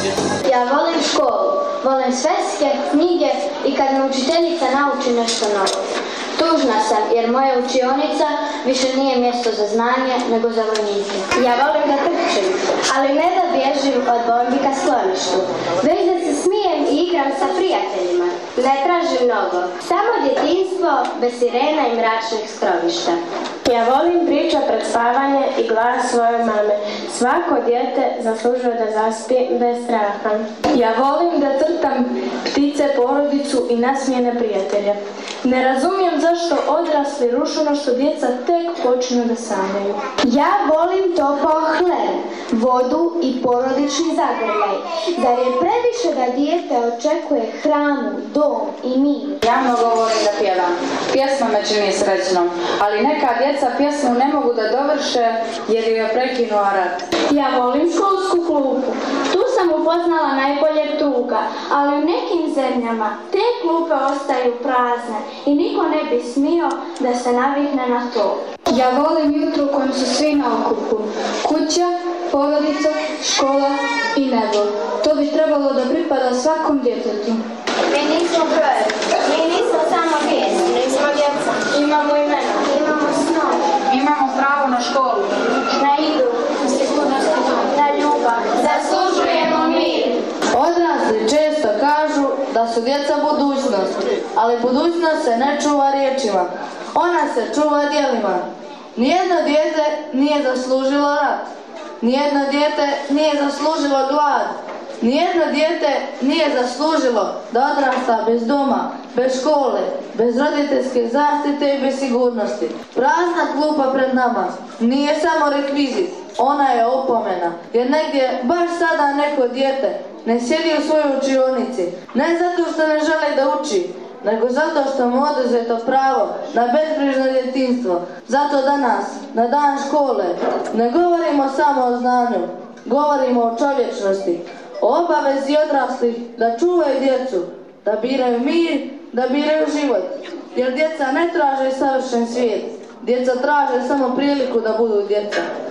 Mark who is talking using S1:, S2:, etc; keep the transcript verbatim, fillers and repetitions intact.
S1: Ja volim školu, volim sveske, knjige i kad me učiteljica nauči nešto novo. Tužna sam jer moja učionica više nije mjesto za znanje nego za vojnike. Ja volim da trčim, ali ne da bježim od bombi ka skloništu, već da se smijem i igram sa prijateljima. Ne tražim mnogo, samo djetinjstvo bez sirena i mračnih skrovišta.
S2: Ja volim priča pred spavanje i glas svoje mame. Svako dijete zaslužuje da zaspije bez straha.
S3: Ja volim da crtam ptice, porodicu i nasmijene prijatelje. Ne razumijem zašto odrasli rušu ono što djeca tek počnu da sanjaju.
S1: Ja volim topao hleb, vodu i porodični zagrljaj. Zar je previše da dijete očekuje hranu, dom i mir?
S4: Ja mnogo volim da pjevam. Pjesma me čini srećnom, ali neka djeca pjesmu ne mogu da dovrše jer ju je prekinuo rat.
S2: Ja volim školsku klupu. Tu sam upoznala najboljeg druga, ali u nekim zemljama te klupe ostaju prazne i niko ne bi smio da se navikne na to.
S3: Ja volim jutro u kojem su svi na okupu. Kuća, porodica, škola i nebo. To bi trebalo da pripada svakom djetetu.
S1: Mi nismo brojevi, mi nismo samo vijesti, nismo djeca. Imamo imena, imamo snov.
S4: Imamo pravo na školu,
S1: na igru, na ljubav. Zaslužujemo mir.
S5: Odrasli često kažu da su djeca budućnost, ali budućnost se ne čuva riječima, ona se čuva djelima. Nijedno dijete nije zaslužilo rat, nijedno dijete nije zaslužilo glad, nijedno dijete nije zaslužilo da odrasta bez doma, bez škole, bez roditeljske zaštite i bez sigurnosti. Prazna klupa pred nama nije samo rekvizit, ona je opomena, jer negdje baš sada neko dijete ne sjedi u svojoj učionici, ne zato što ne želi da uči, nego zato što mu oduzeto pravo na bezbrižno djetinjstvo. Zato danas, na dan škole, ne govorimo samo o znanju, govorimo o čovječnosti, o obavezi odraslih da čuvaju djecu, da biraju mir, da biraju život. Jer djeca ne traže savršen svijet, djeca traže samo priliku da budu djeca.